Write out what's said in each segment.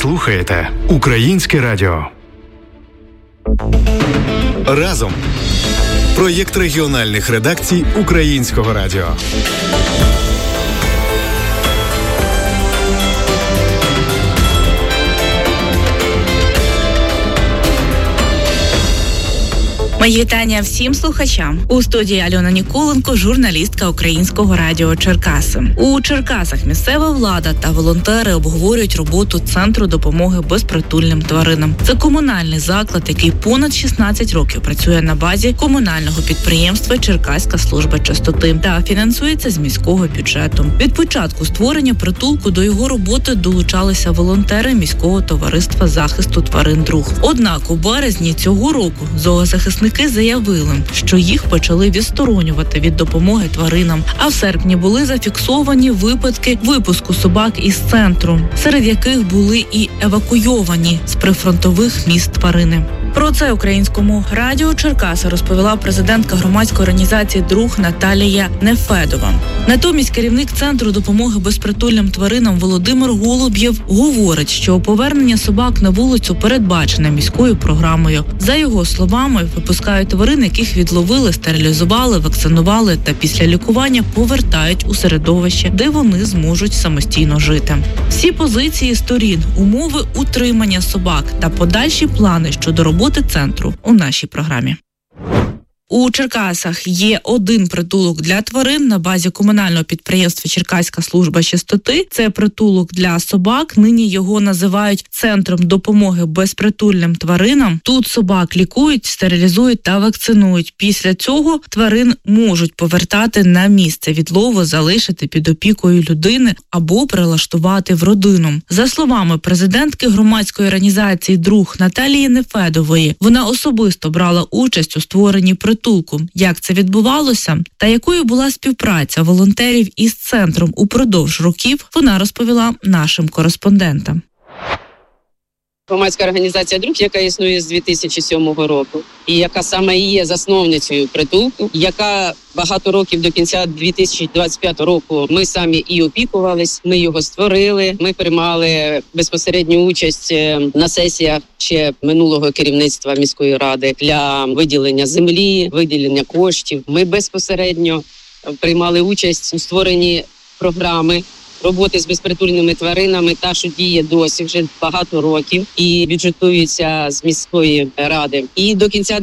слухаєте Українське радіо. Разом. Проєкт регіональних редакцій Українського радіо. Мої вітання всім слухачам. У студії Альона Ніколенко, журналістка Українського радіо Черкаси. У Черкасах місцева влада та волонтери обговорюють роботу Центру допомоги безпритульним тваринам. Це комунальний заклад, який понад 16 років працює на базі комунального підприємства Черкаська служба чистоти та фінансується з міського бюджету. Від початку створення притулку до його роботи долучалися волонтери міського товариства захисту тварин «Друг». Однак у березні цього року зоозахисники заявили, що їх почали відсторонювати від допомоги тваринам, а в серпні були зафіксовані випадки випуску собак із центру, серед яких були і евакуйовані з прифронтових міст тварини. Про це Українському радіо Черкаси розповіла президентка громадської організації «Друг» Наталія Нефедова. Натомість керівник Центру допомоги безпритульним тваринам Володимир Голуб'єв говорить, що повернення собак на вулицю передбачене міською програмою. За його словами, випускають тварин, яких відловили, стерилізували, вакцинували та після лікування повертають у середовище, де вони зможуть самостійно жити. Всі позиції сторін, умови утримання собак та подальші плани щодо роботи центру у нашій програмі. У Черкасах є один притулок для тварин на базі комунального підприємства Черкаська служба чистоти. Це притулок для собак. Нині його називають Центром допомоги безпритульним тваринам. Тут собак лікують, стерилізують та вакцинують. Після цього тварин можуть повертати на місце відлову, залишити під опікою людини або прилаштувати в родину. За словами президентки громадської організації «Друг» Наталії Нефедової, вона особисто брала участь у створенні притулку. Як це відбувалося та якою була співпраця волонтерів із центром упродовж років, вона розповіла нашим кореспондентам. Громадська організація «Друг», яка існує з 2007 року, і яка саме і є засновницею притулку, яка багато років до кінця 2025 року ми самі і опікувались, ми його створили, ми приймали безпосередню участь на сесіях ще минулого керівництва міської ради для виділення землі, виділення коштів. Ми безпосередньо приймали участь у створенні програми роботи з безпритульними тваринами, та що діє досі вже багато років і бюджетується з міської ради. І до кінця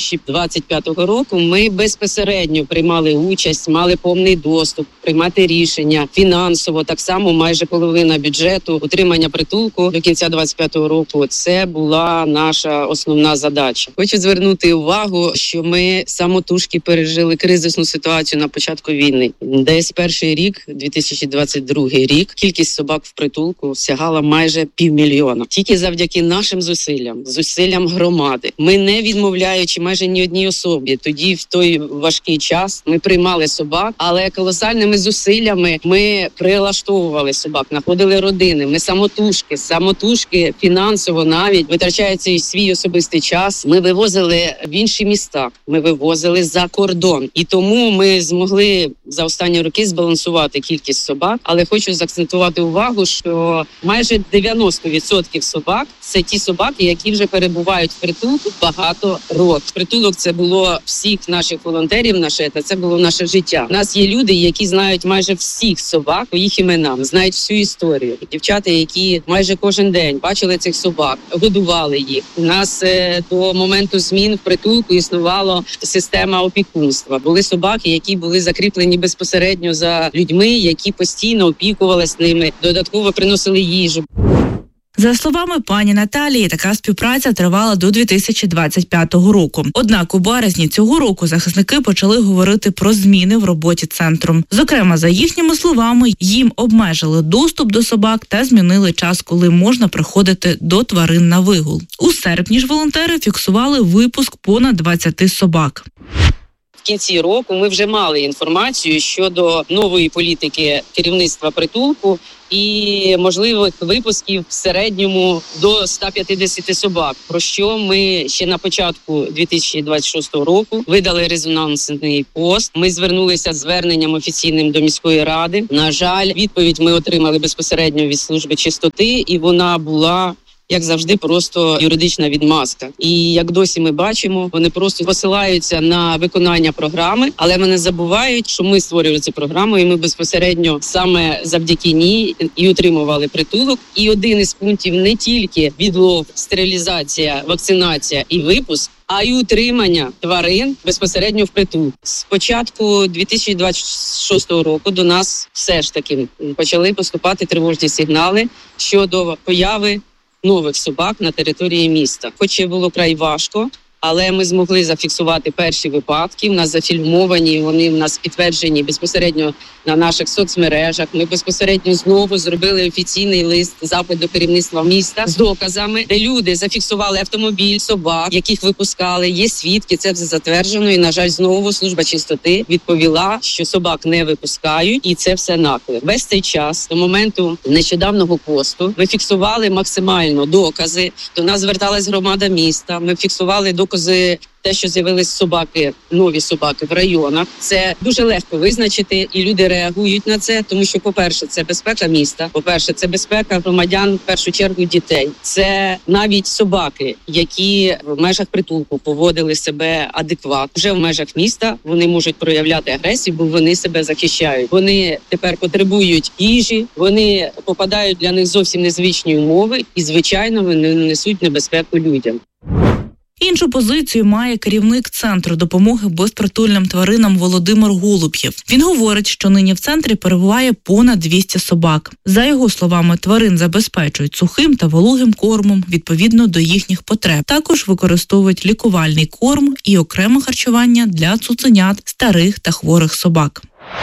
2025 року ми безпосередньо приймали участь, мали повний доступ, приймати рішення фінансово. Так само майже половина бюджету утримання притулку до кінця 2025 року. Це була наша основна задача. Хочу звернути увагу, що ми самотужки пережили кризисну ситуацію на початку війни. Десь перший рік, 2022 рік, кількість собак в притулку сягала майже 500 000. Тільки завдяки нашим зусиллям громади. Ми, не відмовляючи майже ні одній особі, тоді в той важкий час ми приймали собак, але колосальними зусиллями ми прилаштовували собак, знаходили родини. Ми самотужки фінансово навіть, витрачаючи свій особистий час, ми вивозили в інші міста, ми вивозили за кордон. І тому ми змогли за останні роки збалансувати кількість собак, але хочу заакцентувати увагу, що майже 90% собак – це ті собаки, які вже перебувають в притулку багато років. Притулок – це було всіх наших волонтерів, це було наше життя. У нас є люди, які знають майже всіх собак по їх іменам, знають всю історію. Дівчата, які майже кожен день бачили цих собак, годували їх. У нас до моменту змін в притулку існувала система опікунства. Були собаки, які були закріплені безпосередньо за людьми, які постійно опікувалися ними, додатково приносили їжу. За словами пані Наталії, така співпраця тривала до 2025 року. Однак у березні цього року захисники почали говорити про зміни в роботі центру. Зокрема, за їхніми словами, їм обмежили доступ до собак та змінили час, коли можна приходити до тварин на вигул. У серпні ж волонтери фіксували випуск понад 20 собак. кінці року ми вже мали інформацію щодо нової політики керівництва притулку і можливих випусків в середньому до 150 собак, про що ми ще на початку 2026 року видали резонансний пост. Ми звернулися з зверненням офіційним до міської ради. На жаль, відповідь ми отримали безпосередньо від служби чистоти, і вона була, як завжди, просто юридична відмазка. І як досі ми бачимо, вони просто посилаються на виконання програми, але вони забувають, що ми створювали цю програму, і ми безпосередньо саме завдяки ній і утримували притулок. І один із пунктів не тільки відлов, стерилізація, вакцинація і випуск, а й утримання тварин безпосередньо в притулку. З початку 2026 року до нас все ж таки почали поступати тривожні сигнали щодо появи нових собак на території міста. Хоч і було край важко, але ми змогли зафіксувати перші випадки. У нас зафільмовані, вони в нас підтверджені безпосередньо на наших соцмережах. Ми безпосередньо знову зробили офіційний лист, запит до керівництва міста з доказами, де люди зафіксували автомобіль, собак, яких випускали. Є свідки, це все затверджено. І, на жаль, знову служба чистоти відповіла, що собак не випускають, і це все наклеп. Весь цей час, до моменту нещодавнього посту, ми фіксували максимально докази. До нас зверталась громада міста. Ми фіксували докази, те, що з'явились собаки, нові собаки в районах. Це дуже легко визначити, і люди реагують на це, тому що, по-перше, це безпека міста, по-перше, це безпека громадян, в першу чергу дітей. Це навіть собаки, які в межах притулку поводили себе адекватно. Вже в межах міста вони можуть проявляти агресію, бо вони себе захищають. Вони тепер потребують їжі, вони попадають для них зовсім незвичні умови і, звичайно, вони несуть небезпеку людям. Іншу позицію має керівник Центру допомоги безпритульним тваринам Володимир Голуб'єв. Він говорить, що нині в центрі перебуває понад 200 собак. За його словами, тварин забезпечують сухим та вологим кормом відповідно до їхніх потреб. Також використовують лікувальний корм і окреме харчування для цуценят, старих та хворих собак.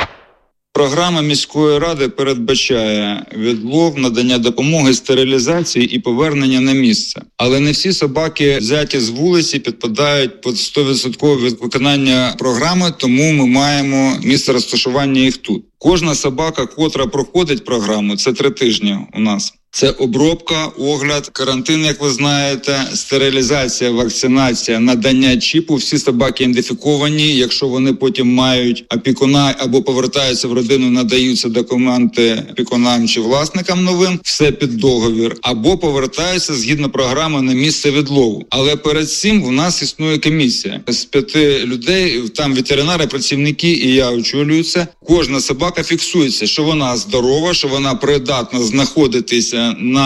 Програма міської ради передбачає відлов, надання допомоги, стерилізації і повернення на місце. Але не всі собаки, взяті з вулиці, підпадають під 100% від виконання програми, тому ми маємо місце розташування їх тут. Кожна собака, котра проходить програму, це 3 тижні у нас. Це обробка, огляд, карантин, як ви знаєте, стерилізація, вакцинація, надання чіпу. Всі собаки ідентифіковані. Якщо вони потім мають опікуна або повертаються в родину, надаються документи опікунам чи власникам новим, все під договір, або повертаються згідно програми на місце відлову. Але перед цим в нас існує комісія з 5 людей, там ветеринари, працівники і я очолюю це. Кожна собака фіксується, що вона здорова, що вона придатна знаходитися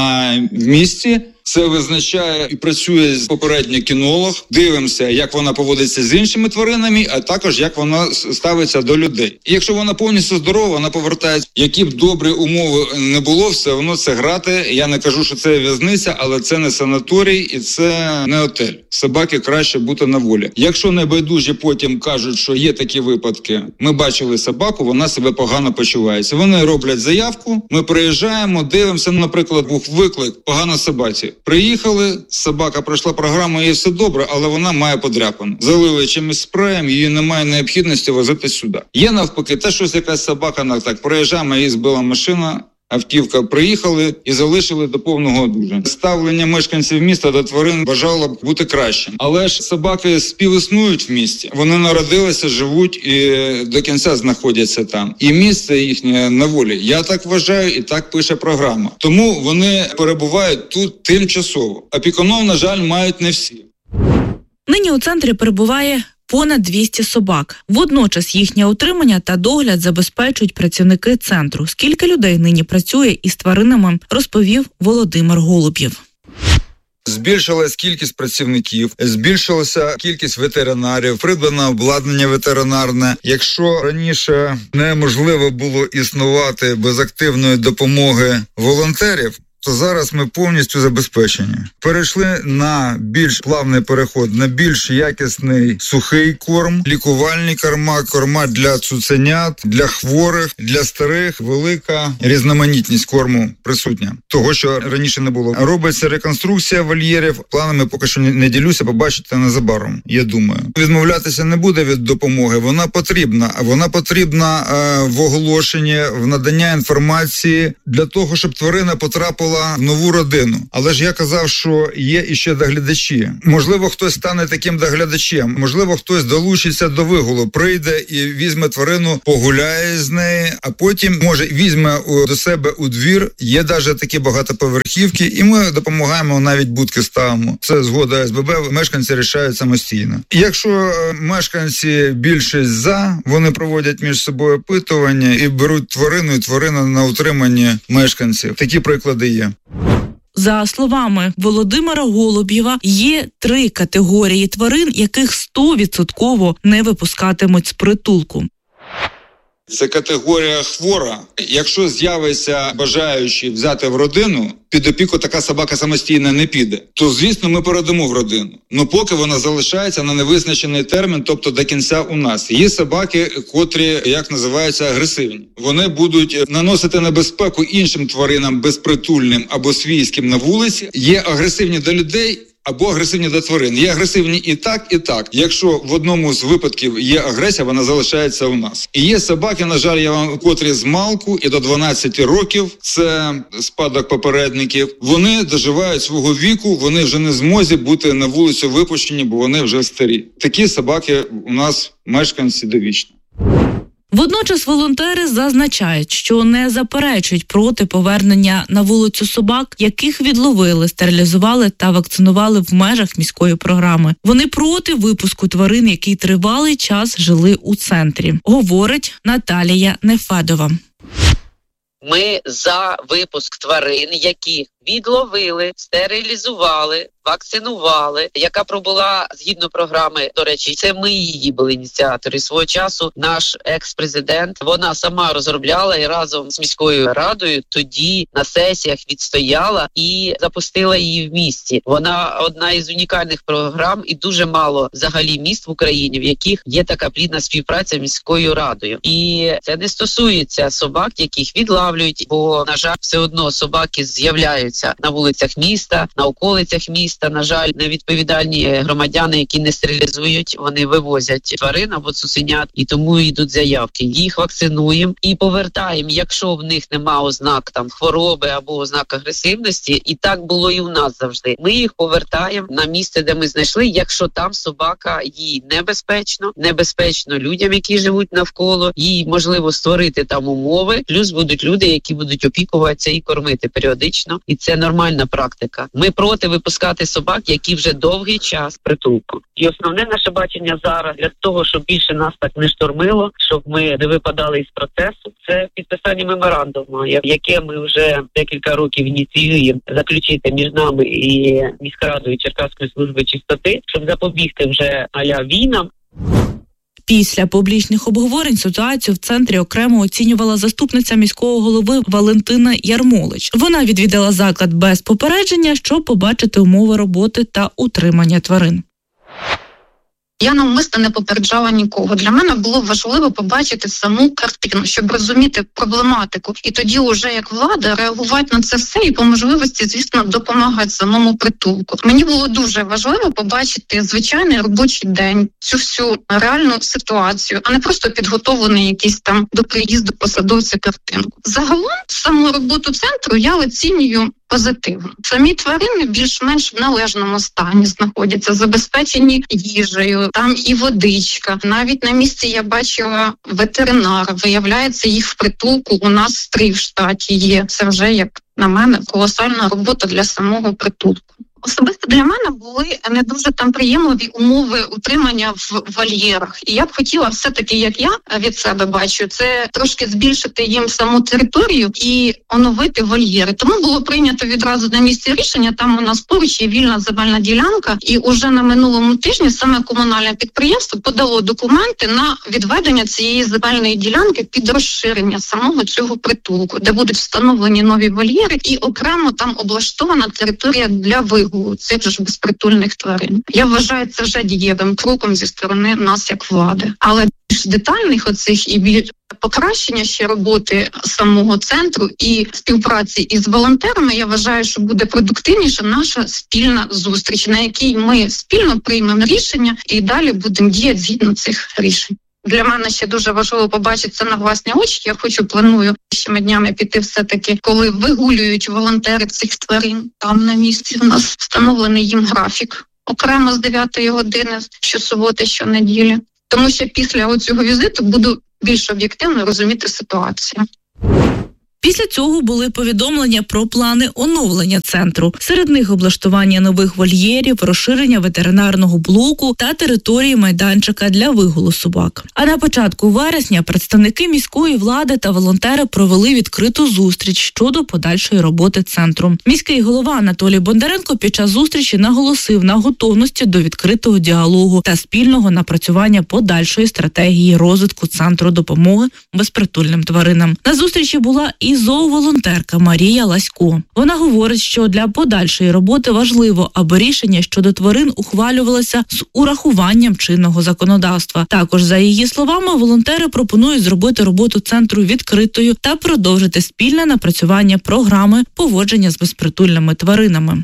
в місті. Це визначає і працює попередній кінолог. Дивимося, як вона поводиться з іншими тваринами, а також як вона ставиться до людей. І якщо вона повністю здорова, вона повертається. Які б добрі умови не було, все одно це грати. Я не кажу, що це в'язниця, але це не санаторій і це не готель. Собаки краще бути на волі. Якщо небайдужі потім кажуть, що є такі випадки, ми бачили собаку, вона себе погано почувається. Вони роблять заявку, ми приїжджаємо, дивимося, наприклад, був виклик, погано собаці. Приїхали, собака пройшла програму, їй все добре, але вона має подряпину. Залили чимось спреєм, її немає необхідності возити сюди. Є навпаки, те щось якась собака, так, проїжджаємо, її збила машина, автівка, приїхали і залишили до повного одужання. Ставлення мешканців міста до тварин бажало б бути кращим. Але ж собаки співіснують в місті. Вони народилися, живуть і до кінця знаходяться там. І місце їхнє на волі. Я так вважаю, і так пише програма. Тому вони перебувають тут тимчасово. Опікунів, на жаль, мають не всі. Нині у центрі перебуває понад 200 собак. Водночас їхнє утримання та догляд забезпечують працівники центру. Скільки людей нині працює із тваринами, розповів Володимир Голуб'єв. Збільшилась кількість працівників, збільшилася кількість ветеринарів, придбано обладнання ветеринарне. Якщо раніше неможливо було існувати без активної допомоги волонтерів, то зараз ми повністю забезпечені. Перейшли на більш плавний переход, на більш якісний сухий корм, лікувальні корма для цуценят, для хворих, для старих, велика різноманітність корму присутня. Того, що раніше не було. Робиться реконструкція вольєрів, планами поки що не ділюся, побачите незабаром, я думаю. Відмовлятися не буде від допомоги, вона потрібна. Вона потрібна в оголошенні, в надання інформації для того, щоб тварина потрапила в нову родину. Але ж я казав, що є іще доглядачі. Можливо, хтось стане таким доглядачем, можливо, хтось долучиться до вигулу, прийде і візьме тварину, погуляє з нею, а потім, може, візьме до себе у двір. Є навіть такі багатоповерхівки, і ми допомагаємо, навіть будки ставимо. Це згода СББ, мешканці рішають самостійно. Якщо мешканці більшість за, вони проводять між собою опитування і беруть тварину, і тварина на утриманні мешканців. Такі приклади є. За словами Володимира Голубєва, є 3 категорії тварин, яких 100% не випускатимуть з притулку. Це категорія хвора. Якщо з'явиться бажаючий взяти в родину, під опіку така собака самостійно не піде, то, звісно, ми передамо в родину. Но поки вона залишається на невизначений термін, тобто до кінця у нас. Є собаки, котрі, як називаються, агресивні. Вони будуть наносити небезпеку іншим тваринам безпритульним або свійським на вулиці. Є агресивні до людей, або агресивні до тварин. Є агресивні і так, і так. Якщо в одному з випадків є агресія, вона залишається у нас. І є собаки, на жаль, я вам котрі з малку і до 12 років, це спадок попередників, вони доживають свого віку, вони вже не в змозі бути на вулицю випущені, бо вони вже старі. Такі собаки у нас мешканці довічно. Водночас волонтери зазначають, що не заперечують проти повернення на вулицю собак, яких відловили, стерилізували та вакцинували в межах міської програми. Вони проти випуску тварин, які тривалий час жили у центрі, говорить Наталія Нефедова. Ми за випуск тварин, які відловили, стерилізували, вакцинували, яка пробула згідно програми, до речі, це ми її були ініціатори. Свого часу наш екс-президент, вона сама розробляла і разом з міською радою тоді на сесіях відстояла і запустила її в місті. Вона одна із унікальних програм і дуже мало взагалі міст в Україні, в яких є така плідна співпраця з міською радою. І це не стосується собак, яких відлавлюють, бо, на жаль, все одно собаки з'являються на вулицях міста, на околицях міста. На жаль, невідповідальні громадяни, які не стерилізують, вони вивозять тварин або цуценят, і тому йдуть заявки. Їх вакцинуємо і повертаємо, якщо в них нема ознак там хвороби або ознак агресивності. І так було і у нас завжди. Ми їх повертаємо на місце, де ми знайшли, якщо там собака їй небезпечно людям, які живуть навколо, їй можливо створити там умови. Плюс будуть люди, які будуть опікуватися і кормити періодично. І це нормальна практика. Ми проти випускати собак, які вже довгий час притулку. І основне наше бачення зараз для того, щоб більше нас так не штормило, щоб ми не випадали із процесу, це підписання меморандуму, яке ми вже декілька років ініціюємо заключити між нами і міськрадою Черкаської служби чистоти, щоб запобігти вже а-ля війнам. Після публічних обговорень ситуацію в центрі окремо оцінювала заступниця міського голови Валентина Ярмолич. Вона відвідала заклад без попередження, щоб побачити умови роботи та утримання тварин. Я навмисно не попереджала нікого. Для мене було важливо побачити саму картину, щоб розуміти проблематику. І тоді уже як влада реагувати на це все і по можливості, звісно, допомагати самому притулку. Мені було дуже важливо побачити звичайний робочий день, цю всю реальну ситуацію, а не просто підготовлений якийсь там до приїзду посадовця картинку. Загалом саму роботу центру я оцінюю позитивно. Самі тварини більш-менш в належному стані знаходяться, забезпечені їжею, там і водичка. Навіть на місці я бачила ветеринара. Виявляється, їх в притулку у нас 3 в штаті є. Це вже, як на мене, колосальна робота для самого притулку. Особисто для мене були не дуже там приємливі умови утримання в вольєрах. І я б хотіла все-таки, як я від себе бачу, це трошки збільшити їм саму територію і оновити вольєри. Тому було прийнято відразу на місці рішення, там у нас поруч є вільна земельна ділянка, і уже на минулому тижні саме комунальне підприємство подало документи на відведення цієї земельної ділянки під розширення самого цього притулку, де будуть встановлені нові вольєри і окремо там облаштована територія для вигулу цих ж безпритульних тварин. Я вважаю це вже дієвим кроком зі сторони нас як влади. Але більш детальних оцих і більш покращення ще роботи самого центру і співпраці із волонтерами, я вважаю, що буде продуктивніша наша спільна зустріч, на якій ми спільно приймемо рішення і далі будемо діяти згідно цих рішень. Для мене ще дуже важливо побачити це на власні очі. Я планую щими днями піти все-таки, коли вигулюють волонтери цих тварин. Там на місці у нас встановлений їм графік. Окремо з 9 години, щосуботи, щонеділі. Тому що після цього візиту буду більш об'єктивно розуміти ситуацію. Після цього були повідомлення про плани оновлення центру. Серед них облаштування нових вольєрів, розширення ветеринарного блоку та території майданчика для вигулу собак. А на початку вересня представники міської влади та волонтери провели відкриту зустріч щодо подальшої роботи центру. Міський голова Анатолій Бондаренко під час зустрічі наголосив на готовності до відкритого діалогу та спільного напрацювання подальшої стратегії розвитку центру допомоги безпритульним тваринам. На зустрічі була і зооволонтерка Марія Ласько. Вона говорить, що для подальшої роботи важливо, аби рішення щодо тварин ухвалювалося з урахуванням чинного законодавства. Також, за її словами, волонтери пропонують зробити роботу центру відкритою та продовжити спільне напрацювання програми поводження з безпритульними тваринами.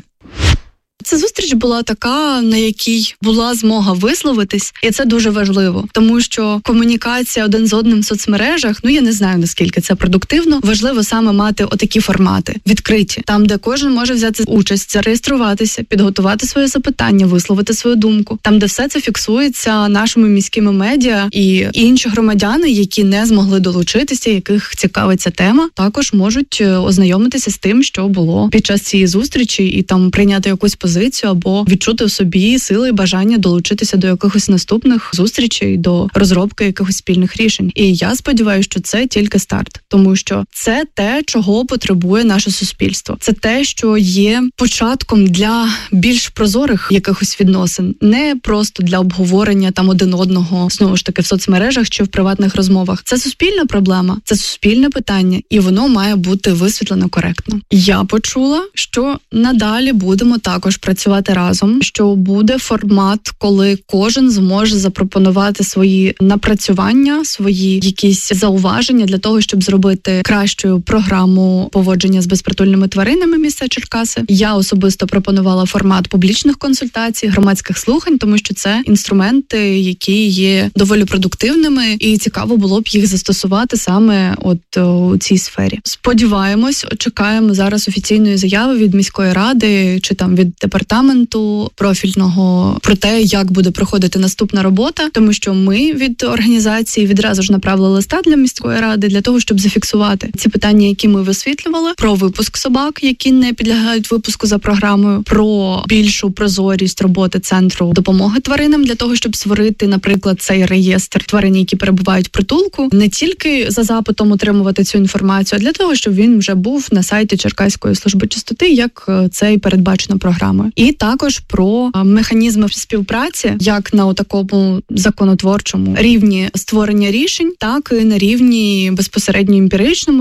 Ця зустріч була така, на якій була змога висловитись, і це дуже важливо, тому що комунікація один з одним в соцмережах, я не знаю, наскільки це продуктивно, важливо саме мати отакі формати, відкриті, там, де кожен може взяти участь, зареєструватися, підготувати своє запитання, висловити свою думку, там, де все це фіксується нашими міськими медіа і інші громадяни, які не змогли долучитися, яких цікавить ця тема, також можуть ознайомитися з тим, що було під час цієї зустрічі, і там прийняти якусь позицію або відчути в собі сили і бажання долучитися до якихось наступних зустрічей, до розробки якихось спільних рішень. І я сподіваюся, що це тільки старт, тому що це те, чого потребує наше суспільство. Це те, що є початком для більш прозорих якихось відносин, не просто для обговорення там один одного, знову ж таки, в соцмережах чи в приватних розмовах. Це суспільна проблема, це суспільне питання, і воно має бути висвітлено коректно. Я почула, що надалі будемо також працювати разом, що буде формат, коли кожен зможе запропонувати свої напрацювання, свої якісь зауваження для того, щоб зробити кращу програму поводження з безпритульними тваринами міста Черкаси. Я особисто пропонувала формат публічних консультацій, громадських слухань, тому що це інструменти, які є доволі продуктивними, і цікаво було б їх застосувати саме у цій сфері. Сподіваємось, чекаємо зараз офіційної заяви від міської ради чи там від департаменту профільного про те, як буде проходити наступна робота, тому що ми від організації відразу ж направили листа для міської ради для того, щоб зафіксувати ці питання, які ми висвітлювали, про випуск собак, які не підлягають випуску за програмою, про більшу прозорість роботи центру допомоги тваринам для того, щоб створити, наприклад, цей реєстр тварин, які перебувають в притулку, не тільки за запитом отримувати цю інформацію, а для того, щоб він вже був на сайті Черкаської служби чистоти, як це і передбачено програмою. І також про механізми співпраці, як на такому законотворчому рівні створення рішень, так і на рівні безпосередньо емпіричному.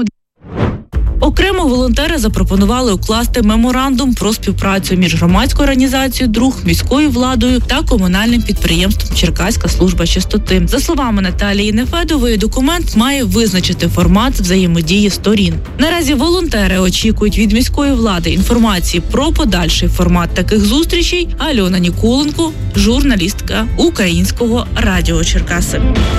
Окремо волонтери запропонували укласти меморандум про співпрацю між громадською організацією «Друг», міською владою та комунальним підприємством «Черкаська служба чистоти». За словами Наталії Нефедової, документ має визначити формат взаємодії сторін. Наразі волонтери очікують від міської влади інформації про подальший формат таких зустрічей. Альона Ніколенко, журналістка Українського радіо Черкаси.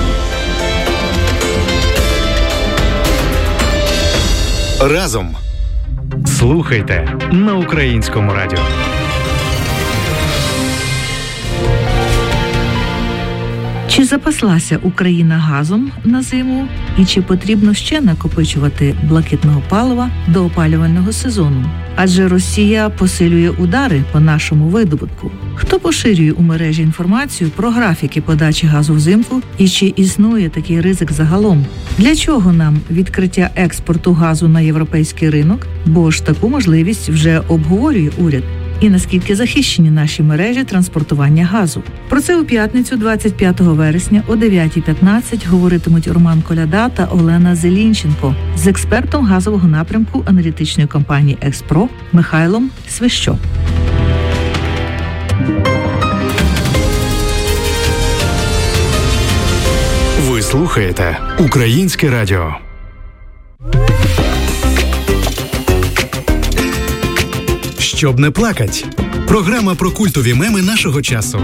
Разом. Слухайте на Українському радіо. Чи запаслася Україна газом на зиму? І чи потрібно ще накопичувати блакитного палива до опалювального сезону? Адже Росія посилює удари по нашому видобутку. Хто поширює у мережі інформацію про графіки подачі газу взимку і чи існує такий ризик загалом? Для чого нам відкриття експорту газу на європейський ринок? Бо ж таку можливість вже обговорює уряд. І наскільки захищені наші мережі транспортування газу. Про це у п'ятницю, 25 вересня о 9:15 говоритимуть Роман Коляда та Олена Зелінченко з експертом газового напрямку аналітичної компанії «Експро» Михайлом Свищо. Ви слухаєте Українське радіо. Щоб не плакать. Програма про культові меми нашого часу.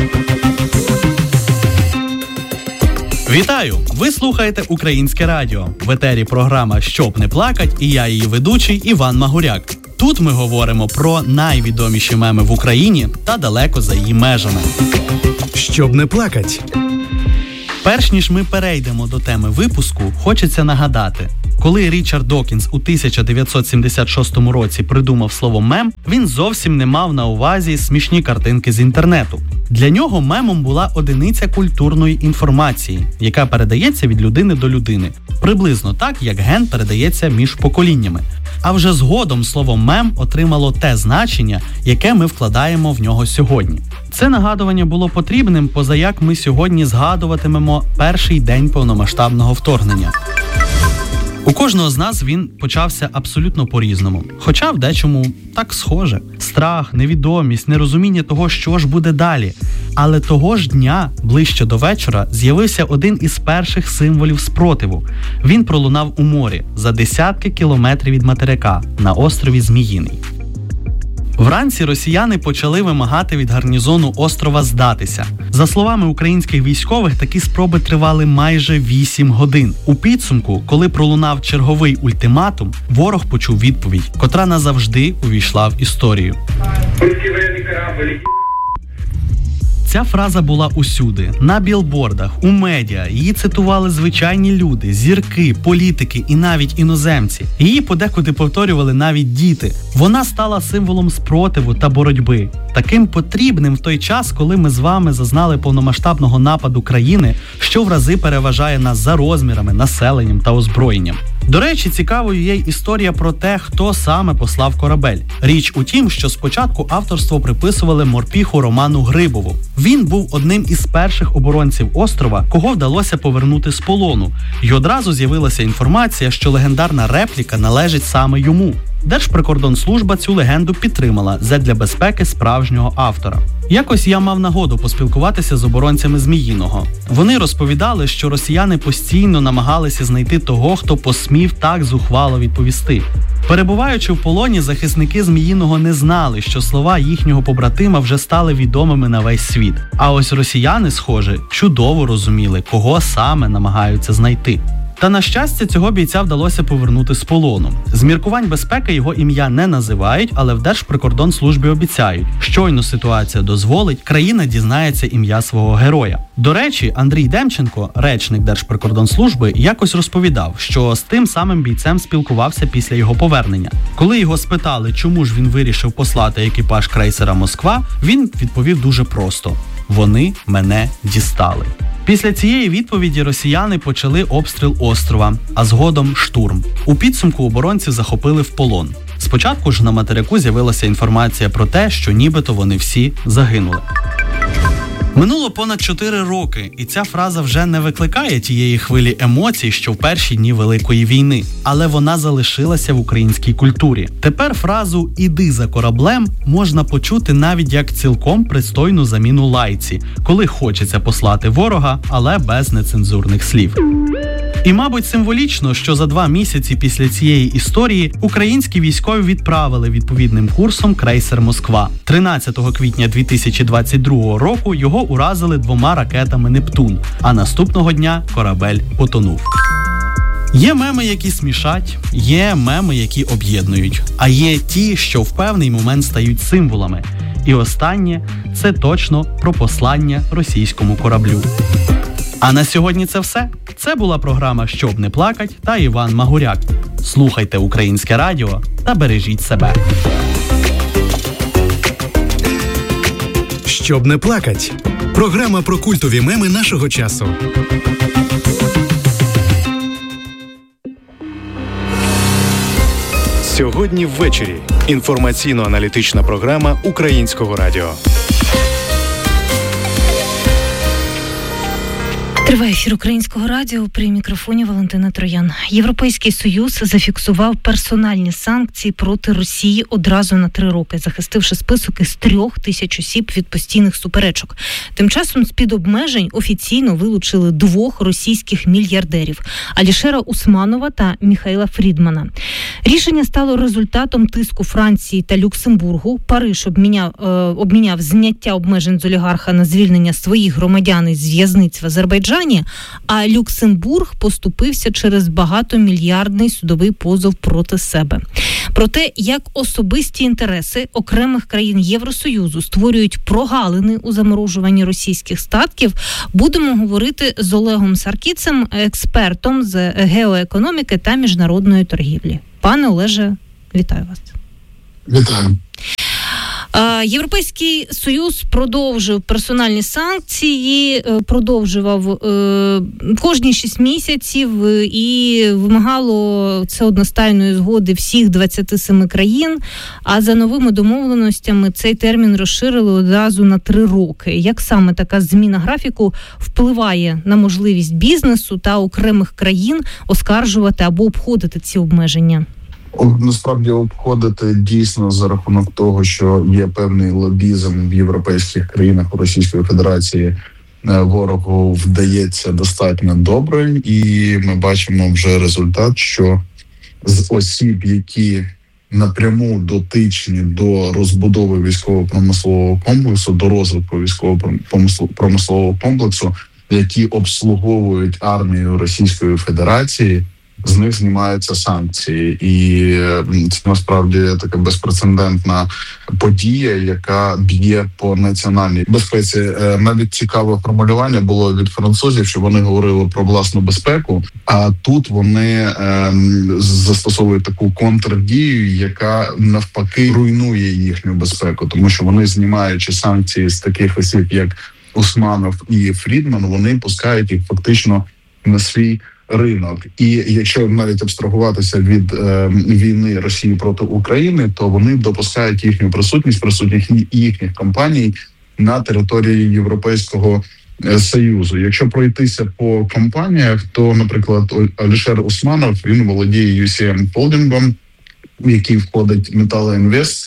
Вітаю! Ви слухаєте Українське радіо. В етері програма «Щоб не плакать» і я її ведучий Іван Магуряк. Тут ми говоримо про найвідоміші меми в Україні та далеко за її межами. Щоб не плакать. Перш ніж ми перейдемо до теми випуску, хочеться нагадати. Коли Річард Докінс у 1976 році придумав слово «мем», він зовсім не мав на увазі смішні картинки з інтернету. Для нього мемом була одиниця культурної інформації, яка передається від людини до людини. Приблизно так, як ген передається між поколіннями. А вже згодом слово «мем» отримало те значення, яке ми вкладаємо в нього сьогодні. Це нагадування було потрібним, позаяк ми сьогодні згадуватимемо перший день повномасштабного вторгнення. У кожного з нас він почався абсолютно по-різному. Хоча в дечому так схоже. Страх, невідомість, нерозуміння того, що ж буде далі. Але того ж дня, ближче до вечора, з'явився один із перших символів спротиву. Він пролунав у морі, за десятки кілометрів від материка, на острові Зміїний. Вранці росіяни почали вимагати від гарнізону острова здатися. За словами українських військових, такі спроби тривали майже 8 годин. У підсумку, коли пролунав черговий ультиматум, ворог почув відповідь, котра назавжди увійшла в історію. Ця фраза була усюди. На білбордах, у медіа. Її цитували звичайні люди, зірки, політики і навіть іноземці. Її подекуди повторювали навіть діти. Вона стала символом спротиву та боротьби. Таким потрібним в той час, коли ми з вами зазнали повномасштабного нападу країни, що в рази переважає нас за розмірами, населенням та озброєнням. До речі, цікавою є й історія про те, хто саме послав корабель. Річ у тім, що спочатку авторство приписували морпіху Роману Грибову. Він був одним із перших оборонців острова, кого вдалося повернути з полону. І одразу з'явилася інформація, що легендарна репліка належить саме йому. Держприкордонслужба цю легенду підтримала задля безпеки справжнього автора. Якось я мав нагоду поспілкуватися з оборонцями Зміїного. Вони розповідали, що росіяни постійно намагалися знайти того, хто посмів так зухвало відповісти. Перебуваючи в полоні, захисники Зміїного не знали, що слова їхнього побратима вже стали відомими на весь світ. А ось росіяни, схоже, чудово розуміли, кого саме намагаються знайти. Та, на щастя, цього бійця вдалося повернути з полону. З міркувань безпеки його ім'я не називають, але в Держприкордонслужбі обіцяють, щойно ситуація дозволить, країна дізнається ім'я свого героя. До речі, Андрій Демченко, речник Держприкордонслужби, якось розповідав, що з тим самим бійцем спілкувався після його повернення. Коли його спитали, чому ж він вирішив послати екіпаж крейсера «Москва», він відповів дуже просто – «Вони мене дістали». Після цієї відповіді росіяни почали обстріл острова, а згодом штурм. У підсумку оборонців захопили в полон. Спочатку ж на материку з'явилася інформація про те, що нібито вони всі загинули. Минуло понад 4 роки, і ця фраза вже не викликає тієї хвилі емоцій, що в перші дні Великої війни. Але вона залишилася в українській культурі. Тепер фразу «іди за кораблем» можна почути навіть як цілком пристойну заміну лайці, коли хочеться послати ворога, але без нецензурних слів. І, мабуть, символічно, що за 2 місяці після цієї історії українські військові відправили відповідним курсом крейсер «Москва». 13 квітня 2022 року його уразили 2 ракетами «Нептун», а наступного дня корабель потонув. Є меми, які смішать, є меми, які об'єднують, а є ті, що в певний момент стають символами. І останнє – це точно про послання російському кораблю. А на сьогодні це все. Це була програма «Щоб не плакать» та Іван Магуряк. Слухайте Українське радіо та бережіть себе. «Щоб не плакать» – програма про культові меми нашого часу. Сьогодні ввечері. Інформаційно-аналітична програма Українського радіо. Триває ефір Українського радіо, при мікрофоні Валентина Троян. Європейський Союз зафіксував персональні санкції проти Росії одразу на 3 роки, захистивши список із 3000 осіб від постійних суперечок. Тим часом з-під обмежень офіційно вилучили 2 російських мільярдерів – Алішера Усманова та Міхаїла Фрідмана. Рішення стало результатом тиску Франції та Люксембургу. Париж обміняв зняття обмежень з олігарха на звільнення своїх громадян із в'язниць в Азербайджані, а Люксембург поступився через багатомільярдний судовий позов проти себе. Про те, як особисті інтереси окремих країн Євросоюзу створюють прогалини у заморожуванні російських статків, будемо говорити з Олегом Саркіцем, експертом з геоекономіки та міжнародної торгівлі. Пане Олеже, вітаю вас. Вітаю. Європейський Союз продовжив персональні санкції, продовжував кожні 6 місяців і вимагало це одностайної згоди всіх 27 країн, а за новими домовленостями цей термін розширили одразу на 3 роки. Як саме така зміна графіку впливає на можливість бізнесу та окремих країн оскаржувати або обходити ці обмеження? Насправді обходити дійсно за рахунок того, що є певний лобізм в європейських країнах у Російської Федерації, ворогу вдається достатньо добре, і ми бачимо вже результат, що з осіб, які напряму дотичні до розбудови військово-промислового комплексу, до розвитку військово-промислового комплексу, які обслуговують армію Російської Федерації, з них знімаються санкції. І це насправді така безпрецедентна подія, яка б'є по національній безпеці. Навіть цікаве формулювання було від французів, що вони говорили про власну безпеку, а тут вони застосовують таку контрдію, яка навпаки руйнує їхню безпеку, тому що вони, знімаючи санкції з таких осіб, як Усманов і Фрідман, вони пускають їх фактично на свій ринок. І якщо навіть абстрагуватися від війни Росії проти України, то вони допускають їхню присутність їхніх компаній на території Європейського Союзу. Якщо пройтися по компаніях, то, наприклад, Алішер Усманов, він володіє UCM Холдингом, в який входить Металоінвест,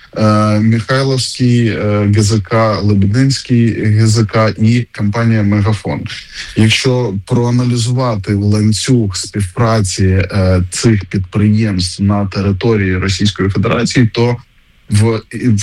Михайловський ГЗК, Лебединський ГЗК і компанія Мегафон. Якщо проаналізувати ланцюг співпраці цих підприємств на території Російської Федерації, то в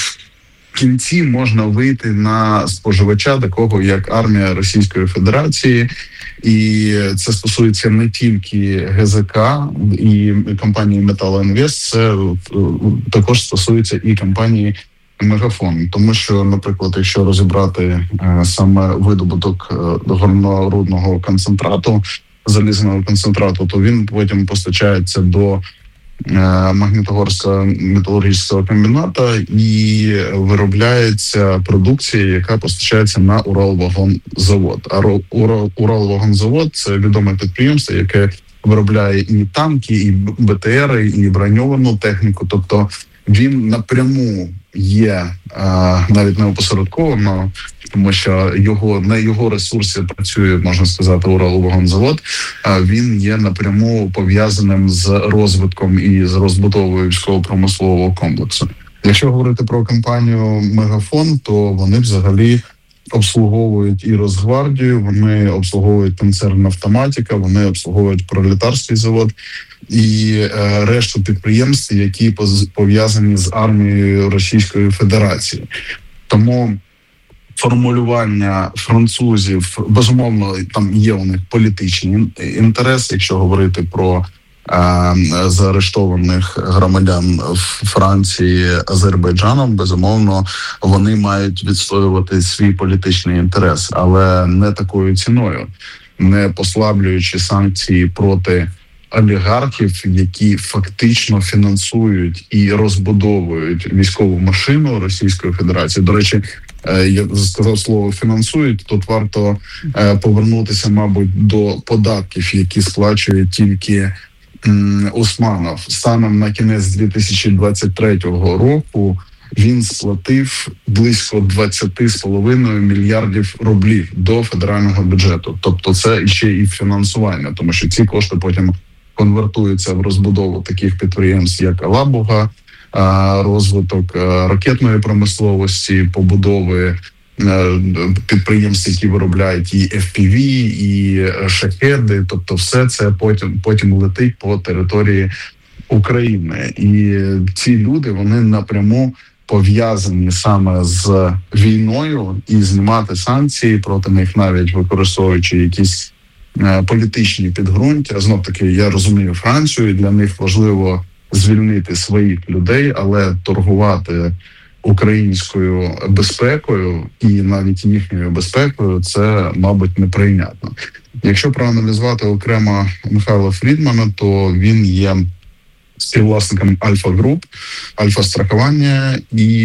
кінці можна вийти на споживача такого, як армія Російської Федерації. І це стосується не тільки ГЗК і компанії Металоінвест, це також стосується і компанії Мегафон. Тому що, наприклад, якщо розібрати саме видобуток горно-рудного концентрату, залізного концентрату, то він потім постачається до Магнітогорського металургійського комбіната і виробляється продукція, яка постачається на Уралвагонзавод. А Уралвагонзавод – це відоме підприємство, яке виробляє і танки, і БТРи, і броньовану техніку. Тобто він напряму є, навіть не опосередковано, тому що на його ресурсі працює, можна сказати, Уралвагонзавод, він є напряму пов'язаним з розвитком і з розбудовою військово-промислового комплексу. Якщо говорити про компанію Мегафон, то вони взагалі обслуговують і Росгвардію, вони обслуговують концерн «Автоматика», вони обслуговують Пролетарський завод і решту підприємств, які пов'язані з армією Російської Федерації. Тому формулювання французів, безумовно, там є у них політичні інтереси, якщо говорити про заарештованих громадян Франції, Азербайджаном, безумовно, вони мають відстоювати свій політичний інтерес, але не такою ціною, не послаблюючи санкції проти олігархів, які фактично фінансують і розбудовують військову машину Російської Федерації. До речі, я сказав слово «фінансують», тут варто повернутися, мабуть, до податків, які сплачує тільки Усманов. Станом на кінець 2023 року він сплатив близько 20,5 мільярдів рублів до федерального бюджету. Тобто це ще і фінансування, тому що ці кошти потім конвертуються в розбудову таких підприємств, як Алабуга, розвиток ракетної промисловості, побудови підприємств, які виробляють і FPV, і шахеди. Тобто все це потім летить по території України. І ці люди, вони напряму пов'язані саме з війною, і знімати санкції проти них, навіть використовуючи якісь політичні підґрунтя. Знов-таки, я розумію Францію, для них важливо звільнити своїх людей, але торгувати українською безпекою і навіть їхньою безпекою – це, мабуть, неприйнятно. Якщо проаналізувати окремо Михайла Фрідмана, то він є співвласником Альфа Груп, Альфа страхування, і